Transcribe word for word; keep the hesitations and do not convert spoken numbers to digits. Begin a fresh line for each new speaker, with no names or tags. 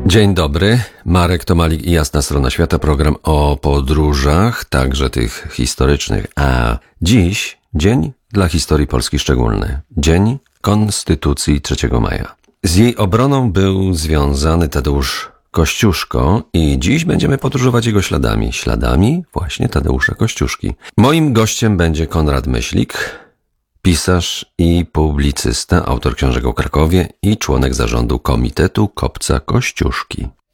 Dzień dobry, Marek Tomalik i Jasna Strona Świata, program o podróżach, także tych historycznych. A dziś dzień dla historii Polski szczególny. Dzień Konstytucji trzeciego maja. Z jej obroną był związany Tadeusz Kościuszko i dziś będziemy podróżować jego śladami. Śladami właśnie Tadeusza Kościuszki. Moim gościem będzie Konrad Myślik, pisarz i publicysta, autor książek o Krakowie i członek zarządu Komitetu Kopca Kościuszki.